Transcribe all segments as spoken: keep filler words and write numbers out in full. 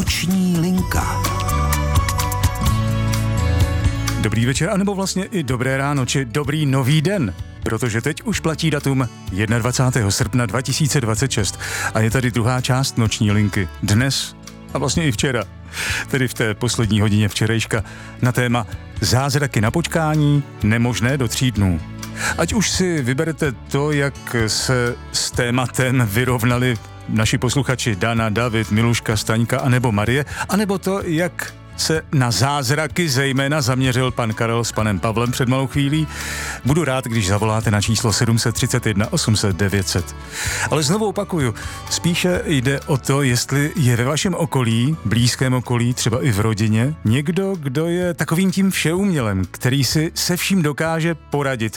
Noční linka. Dobrý večer, anebo vlastně i dobré ráno, či dobrý nový den, protože teď už platí datum dvacátého prvního srpna dva tisíce dvacet šest a je tady druhá část Noční linky. Dnes a vlastně i včera, tedy v té poslední hodině včerejška, na téma Zázraky na počkání, nemožné do tří dnů. Ať už si vyberete to, jak se s tématem vyrovnali naši posluchači Dana, David, Miluška, Staňka anebo Marie, anebo to, jak se na zázraky zejména zaměřil pan Karel s panem Pavlem před malou chvílí. Budu rád, když zavoláte na číslo sedm set třicet jedna osm set devět set. Ale znovu opakuju, spíše jde o to, jestli je ve vašem okolí, blízkém okolí, třeba i v rodině, někdo, kdo je takovým tím všeumělem, který si se vším dokáže poradit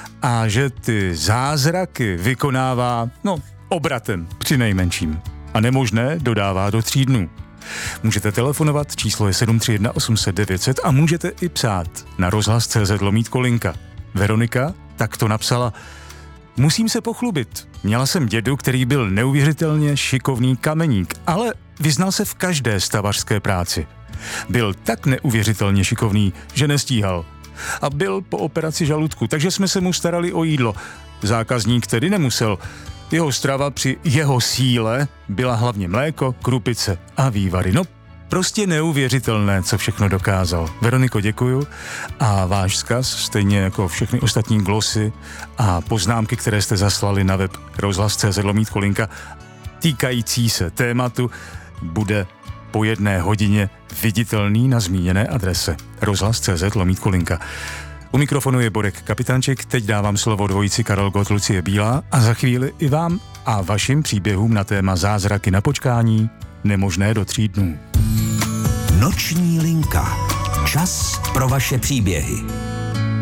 a že ty zázraky vykonává, no, obratem při nejmenším. A nemožné dodává do tří dnů. Můžete telefonovat, číslo je sedm tři jedna osm set devět set a můžete i psát na rozhlas tečka cé zet lomítko linka. Veronika tak to napsala: musím se pochlubit. Měla jsem dědu, který byl neuvěřitelně šikovný kameník, ale vyznal se v každé stavařské práci. Byl tak neuvěřitelně šikovný, že nestíhal. A byl po operaci žaludku, takže jsme se mu starali o jídlo. Zákazník tedy nemusel. Jeho strava při jeho síle byla hlavně mléko, krupice a vývary. No, prostě neuvěřitelné, co všechno dokázal. Veroniko, děkuju. A váš vzkaz, stejně jako všechny ostatní glosy a poznámky, které jste zaslali na web rozhlas tečka cé zet lomítko linka, týkající se tématu, bude po jedné hodině viditelný na zmíněné adrese rozhlas tečka cé zet lomítko linka. U mikrofonu je Borek Kapitanček, teď dávám slovo dvojici Karel Gott, Lucie Bílá a za chvíli i vám a vašim příběhům na téma Zázraky na počkání, nemožné do tří dnů. Noční linka. Čas pro vaše příběhy.